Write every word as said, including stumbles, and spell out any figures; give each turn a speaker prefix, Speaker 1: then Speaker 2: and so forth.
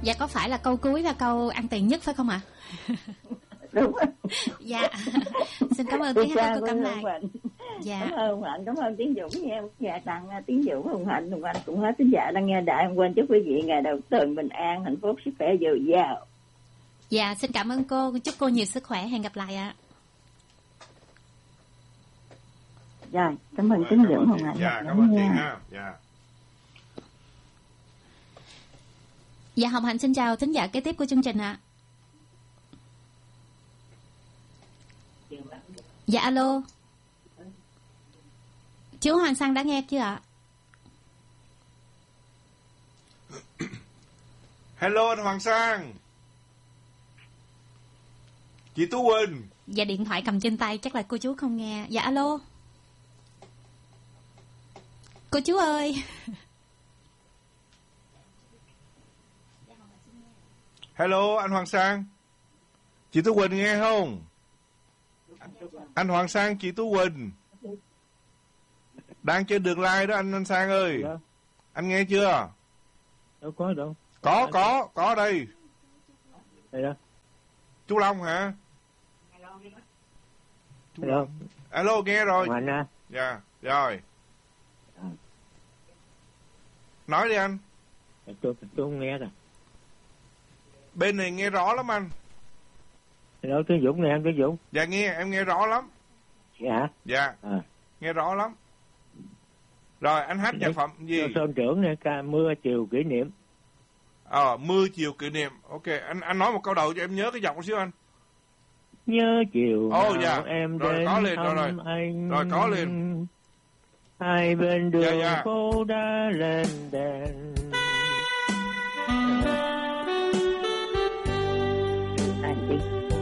Speaker 1: Dạ có phải là câu cuối là câu ăn tiền nhất phải không ạ?
Speaker 2: Đúng rồi.
Speaker 1: Dạ. Xin cảm ơn tiếng hát của cô Cẩm Lạc.
Speaker 2: Dạ. Cảm ơn Hạnh, cảm ơn Tiến Dũng nha. Dạ tặng Tiến Dũng, Hồng Hạnh, Hồng Anh cũng hết thính giả đang nghe đài. Em quên chúc quý vị ngày đầu tuần bình an, hạnh phúc, sức khỏe dồi dào.
Speaker 1: Dạ xin cảm ơn cô, chúc cô nhiều sức khỏe, hẹn gặp lại ạ.
Speaker 2: Rồi, cảm ơn Tiến Dũng, Hồng Hạnh.
Speaker 3: Dạ, cảm ơn Tiến ha. Dạ.
Speaker 1: Dạ Hồng Hạnh xin chào thính giả kế tiếp của chương trình ạ. Dạ alo. Chú Hoàng Sang đã nghe chưa ạ?
Speaker 3: Hello anh Hoàng Sang. Chị Tú Quỳnh.
Speaker 1: Dạ điện thoại cầm trên tay chắc là cô chú không nghe. Dạ alo. Cô chú ơi.
Speaker 3: Hello anh Hoàng Sang. Chị Tú Quỳnh nghe không? Anh Hoàng Sang, chị Tú Quỳnh đang trên đường live đó anh anh Sang ơi.
Speaker 4: Dạ.
Speaker 3: Anh nghe chưa?
Speaker 4: Đâu có đâu.
Speaker 3: Có có có đây.
Speaker 4: Đây đó.
Speaker 3: Chú Long hả? Chú
Speaker 4: Hello.
Speaker 3: Long. Alo nghe rồi.
Speaker 4: Anh à.
Speaker 3: Dạ rồi. Nói đi anh.
Speaker 4: Tôi tôi không nghe rồi.
Speaker 3: Bên này nghe rõ lắm anh.
Speaker 4: Hello Tiến Dũng nè, anh Tiến Dũng.
Speaker 3: Dạ nghe, em nghe rõ lắm.
Speaker 4: Dạ.
Speaker 3: Dạ.
Speaker 4: À.
Speaker 3: Nghe rõ lắm. Rồi anh hát nhạc phẩm gì?
Speaker 4: Sơn trưởng nè, ca mưa chiều kỷ niệm.
Speaker 3: Ờ, mưa chiều kỷ niệm. Ok, anh anh nói một câu đầu cho em nhớ cái giọng xíu anh.
Speaker 4: Nhớ chiều
Speaker 3: oh, dạ.
Speaker 4: em
Speaker 3: rồi,
Speaker 4: đến
Speaker 3: có liền,
Speaker 4: thăm
Speaker 3: rồi, rồi.
Speaker 4: anh.
Speaker 3: Rồi có liền.
Speaker 4: Hai bên đường
Speaker 3: dạ, dạ.
Speaker 4: phố đã lên đèn.